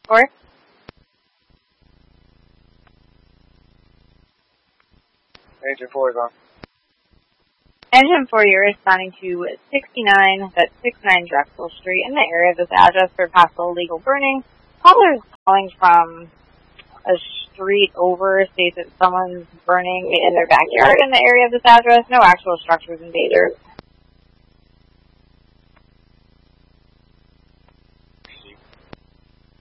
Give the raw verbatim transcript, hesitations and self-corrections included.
four. Engine four is on. Engine four, you're responding to sixty-nine, that's sixty-nine Drexel Street in the area of this address for possible illegal burning. Caller is calling from a street over, states that someone's burning in their backyard in the area of this address. No actual structures in danger.